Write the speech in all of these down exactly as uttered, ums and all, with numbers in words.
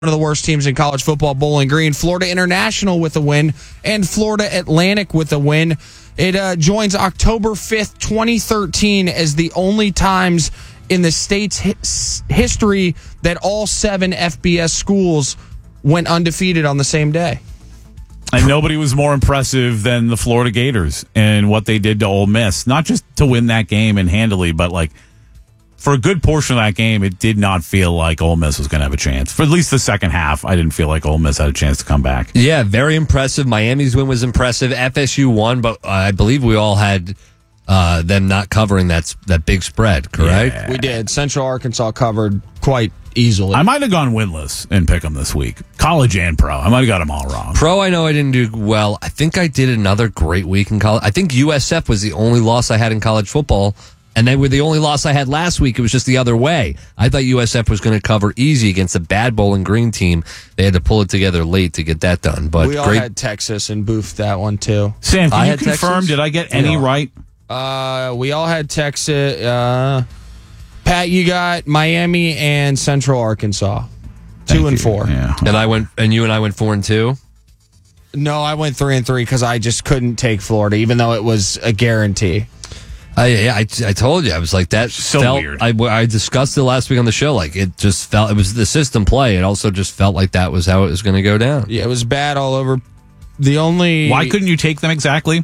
one of the worst teams in college football, Bowling Green. Florida International with a win, and Florida Atlantic with a win. It uh, joins October fifth, twenty thirteen as the only times in the state's his- history that all seven F B S schools went undefeated on the same day. And nobody was more impressive than the Florida Gators and what they did to Ole Miss. Not just to win that game and handily, but like for a good portion of that game, it did not feel like Ole Miss was going to have a chance. For at least the second half, I didn't feel like Ole Miss had a chance to come back. Yeah, very impressive. Miami's win was impressive. F S U won, but uh, I believe we all had uh, them not covering that that big spread, correct? Yeah. We did. Central Arkansas covered quite easily. I might have gone winless in Pick'em this week. College and pro. I might have got them all wrong. Pro, I know I didn't do well. I think I did another great week in college. I think U S F was the only loss I had in college football. And they were the only loss I had last week. It was just the other way. I thought U S F was going to cover easy against a bad Bowling Green team. They had to pull it together late to get that done. But we all great. had Texas and boofed that one too. Sam, can I you had confirm, Texas. did I get any Yeah. right? Uh, we all had Texas. Uh, Pat, you got Miami and Central Arkansas, two Thank and you. four. Yeah. And I went, and you and I went four and two. No, I went three and three because I just couldn't take Florida, even though it was a guarantee. I, yeah, I, I told you I was like that. So felt, weird. I, I discussed it last week on the show. Like it just felt it was the system play. It also just felt like that was how it was going to go down. Yeah, it was bad all over. The only Why couldn't you take them exactly?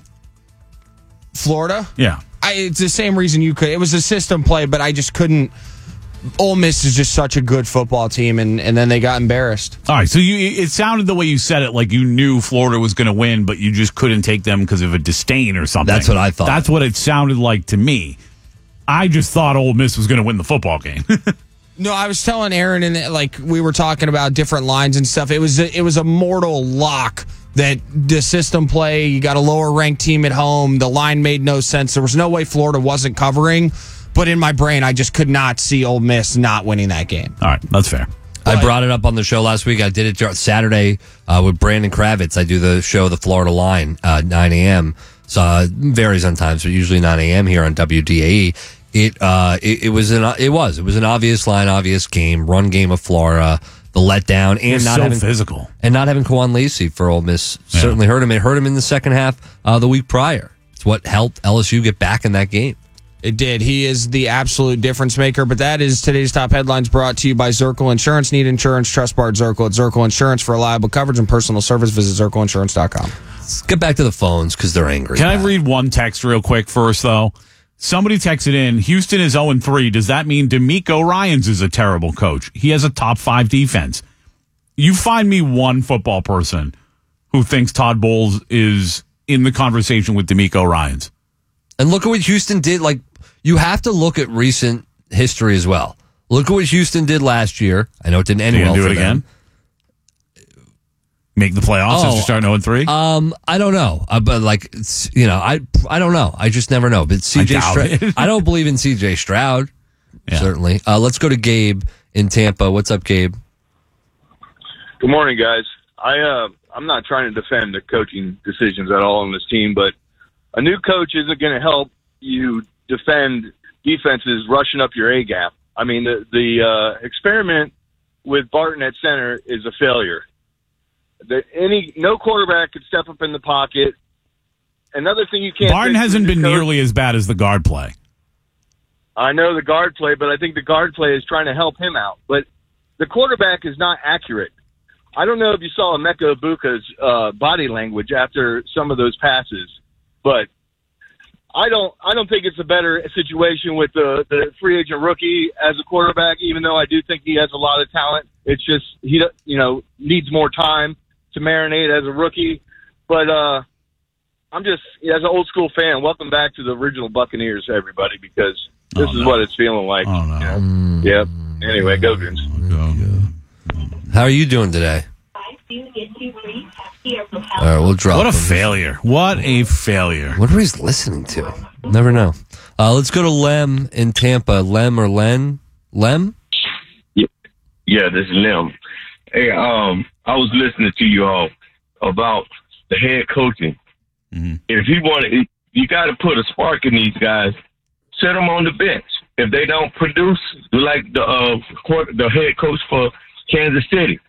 Florida? Yeah. I, it's the same reason you could. It was a system play, but I just couldn't. Ole Miss is just such a good football team, and, and then they got embarrassed. All right, so you it sounded the way you said it like you knew Florida was going to win, but you just couldn't take them because of a disdain or something. That's what I thought. That's what it sounded like to me. I just thought Ole Miss was going to win the football game. No, I was telling Aaron, and like we were talking about different lines and stuff. It was a, it was a mortal lock that the system play. You got a lower ranked team at home. The line made no sense. There was no way Florida wasn't covering. But in my brain, I just could not see Ole Miss not winning that game. All right, that's fair. I brought it up on the show last week. I did it Saturday uh, with Brandon Kravitz. I do the show, The Florida Line, uh, nine a.m. So uh, it varies on times, but usually nine a.m. here on W D A E. It, uh, it it was an it was it was an obvious line, obvious game, run game of Florida. The letdown and You're not so having physical and not having Kwan Lacey for Ole Miss Yeah. certainly hurt him. It hurt him in the second half uh, the week prior. It's what helped L S U get back in that game. It did. He is the absolute difference maker. But that is today's top headlines brought to you by Zirkle Insurance. Need insurance? Trust Bart Zirkle at Zirkle Insurance for reliable coverage and personal service. Visit Zirkle Insurance dot com. Let's get back to the phones because they're angry. Can I read one text real quick first, though? Somebody texted in, Houston is oh and three. Does that mean DeMeco Ryans is a terrible coach? He has a top five defense. You find me one football person who thinks Todd Bowles is in the conversation with DeMeco Ryans. And look at what Houston did. Like, you have to look at recent history as well. Look at what Houston did last year. I know it didn't end Are you well gonna do for it them. again? Make the playoffs Oh, after starting oh and three? Um, I don't know, uh, but like, it's, you know, I I don't know. I just never know. But C J I doubt Stroud, it. I don't believe in C J Stroud. Yeah. Certainly. Uh, let's go to Gabe in Tampa. What's up, Gabe? Good morning, guys. I uh, I'm not trying to defend the coaching decisions at all on this team, but a new coach isn't going to help you defend defenses rushing up your A gap. I mean, the the uh, experiment with Barton at center is a failure. The, any no quarterback could step up in the pocket. Another thing you can't. Barton fix hasn't with been the coach- nearly as bad as the guard play. I know the guard play, but I think the guard play is trying to help him out. But the quarterback is not accurate. I don't know if you saw Emeka Ibuka's uh, body language after some of those passes, but I don't. I don't think it's a better situation with the, the free agent rookie as a quarterback. Even though I do think he has a lot of talent, it's just he you know needs more time to marinate as a rookie. But uh, I'm just as an old school fan. Welcome back to the original Buccaneers, everybody, because this Oh, is no. what it's feeling like. Oh, no. You know? Yep. Anyway, go Goons. How are you doing today? All right, we'll drop What a him. failure. What a failure. I wonder who he's listening to. Never know. Uh, let's go to Lem in Tampa. Lem or Len? Lem? Yeah, this is Lim. Hey, um, I was listening to you all about the head coaching. Mm-hmm. If he wanted, you got to put a spark in these guys. Set them on the bench. If they don't produce, like the uh, court, the head coach for Kansas City,